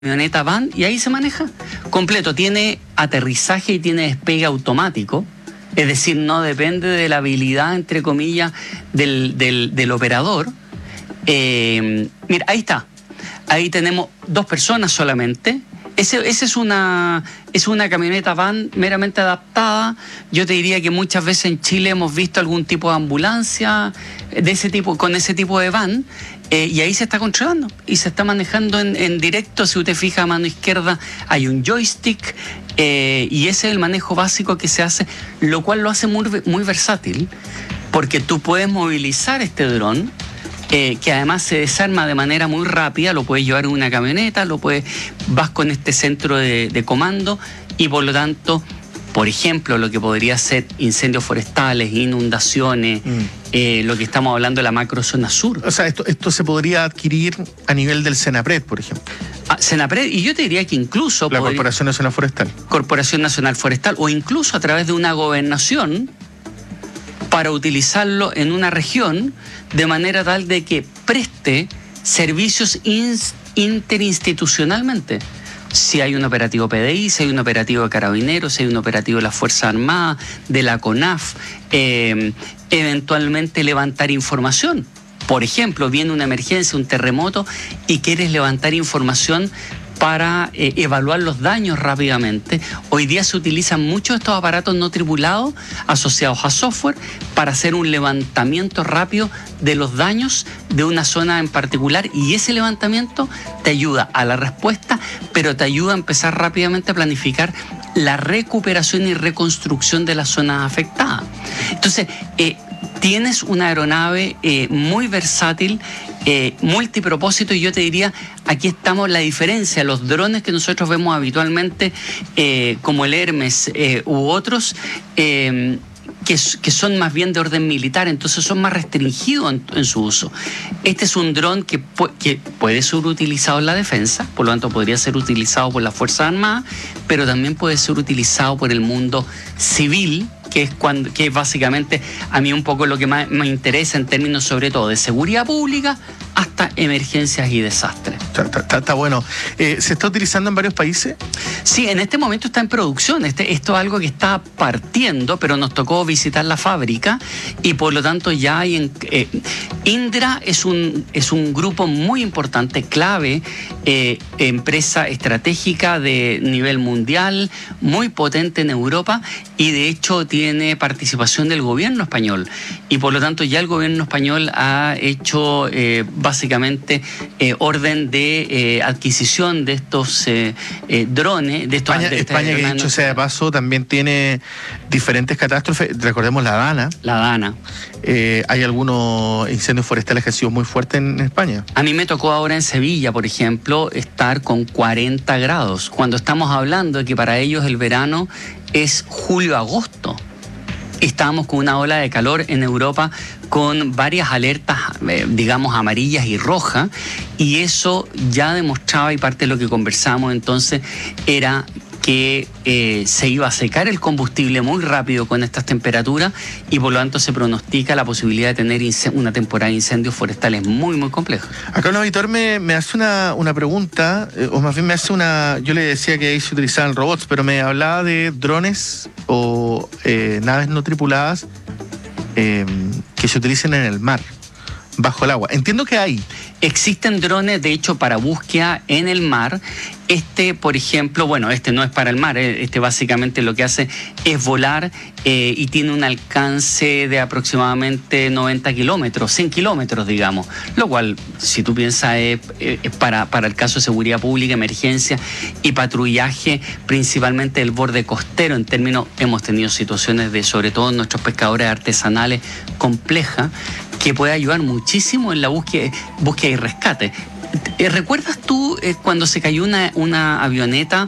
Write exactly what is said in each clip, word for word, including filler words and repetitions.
camioneta van y ahí se maneja completo. Tiene aterrizaje y tiene despegue automático. Es decir, no depende de la habilidad, entre comillas, del, del, del operador. Eh, mira, ahí está. Ahí tenemos dos personas solamente. Ese, ese es una es una camioneta van meramente adaptada. Yo te diría que muchas veces en Chile hemos visto algún tipo de ambulancia de ese tipo, con ese tipo de van. Eh, y ahí se está controlando y se está manejando en, en directo. Si usted fija a mano izquierda hay un joystick eh, y ese es el manejo básico que se hace, lo cual lo hace muy, muy versátil, porque tú puedes movilizar este dron eh, que además se desarma de manera muy rápida, lo puedes llevar en una camioneta, lo puedes, vas con este centro de, de comando y por lo tanto, por ejemplo, lo que podría ser incendios forestales, inundaciones, mm. eh, lo que estamos hablando de la macrozona sur. O sea, esto, esto se podría adquirir a nivel del Senapred, por ejemplo. Ah, Senapred, y yo te diría que incluso... La podría, Corporación Nacional Forestal. Corporación Nacional Forestal, o incluso a través de una gobernación para utilizarlo en una región de manera tal de que preste servicios ins, interinstitucionalmente. Si hay un operativo P D I, si hay un operativo de Carabineros, si hay un operativo de las Fuerzas Armadas, de la CONAF, eh, eventualmente levantar información. Por ejemplo, viene una emergencia, un terremoto, y quieres levantar información para eh, evaluar los daños rápidamente. Hoy día se utilizan muchos de estos aparatos no tripulados asociados a software para hacer un levantamiento rápido de los daños de una zona en particular, y ese levantamiento te ayuda a la respuesta, pero te ayuda a empezar rápidamente a planificar la recuperación y reconstrucción de las zonas afectadas. Entonces, eh, tienes una aeronave eh, muy versátil, eh, multipropósito, y yo te diría, aquí estamos la diferencia. Los drones que nosotros vemos habitualmente, eh, como el Hermes eh, u otros, eh, que, que son más bien de orden militar, entonces son más restringidos en, en su uso. Este es un dron que, pu que puede ser utilizado en la defensa, por lo tanto podría ser utilizado por las Fuerzas Armadas, pero también puede ser utilizado por el mundo civil, que es, cuando, que es básicamente a mí un poco lo que más me interesa en términos sobre todo de seguridad pública hasta emergencias y desastres. Está, está, está bueno. Eh, ¿Se está utilizando en varios países? Sí, en este momento está en producción. Este, esto es algo que está partiendo, pero nos tocó visitar la fábrica y por lo tanto ya hay... En, eh, Indra es un, es un grupo muy importante, clave, eh, empresa estratégica de nivel mundial, muy potente en Europa, y de hecho tiene participación del gobierno español. Y por lo tanto ya el gobierno español ha hecho eh, básicamente eh, orden de eh, adquisición de estos eh, eh, drones. De estos, España, de España que dicho sea de paso, también tiene diferentes catástrofes. Recordemos la Dana. La Dana. Eh, hay algunos incendios forestales que han sido muy fuertes en España. A mí me tocó ahora en Sevilla, por ejemplo, estar con cuarenta grados, cuando estamos hablando de que para ellos el verano es julio-agosto. Estábamos con una ola de calor en Europa con varias alertas, eh, digamos, amarillas y rojas, y eso ya demostraba, y parte de lo que conversamos entonces era que eh, se iba a secar el combustible muy rápido con estas temperaturas, y por lo tanto se pronostica la posibilidad de tener una temporada de incendios forestales muy, muy compleja. Acá un auditor me, me hace una, una pregunta, eh, o más bien me hace una... Yo le decía que ahí se utilizaban robots, pero me hablaba de drones o eh, naves no tripuladas eh, que se utilicen en el mar, bajo el agua. Entiendo que hay. Existen drones, de hecho, para búsqueda en el mar. Este, por ejemplo, bueno, este no es para el mar, este básicamente lo que hace es volar eh, y tiene un alcance de aproximadamente noventa kilómetros, cien kilómetros, digamos, lo cual, si tú piensas, es, es para, para el caso de seguridad pública, emergencia y patrullaje, principalmente del borde costero. En términos, hemos tenido situaciones de, sobre todo nuestros pescadores artesanales, complejas, que puede ayudar muchísimo en la búsqueda, búsqueda y rescate. ¿Recuerdas tú eh, cuando se cayó una, una avioneta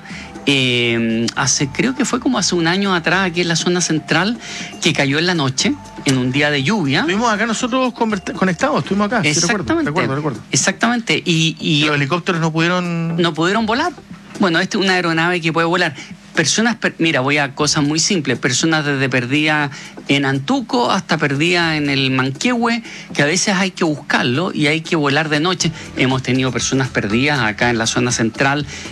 eh, hace, creo que fue como hace un año atrás, aquí en la zona central, que cayó en la noche, en un día de lluvia? Estuvimos acá nosotros conectados, estuvimos acá. Exactamente. Sí, recuerdo, recuerdo, recuerdo. Exactamente. Y, y los helicópteros no pudieron... No pudieron volar. Bueno, esta es una aeronave que puede volar. personas, per, mira, voy a cosas muy simples, personas desde perdidas en Antuco hasta perdidas en el Manquehue, que a veces hay que buscarlo y hay que volar de noche. Hemos tenido personas perdidas acá en la zona central,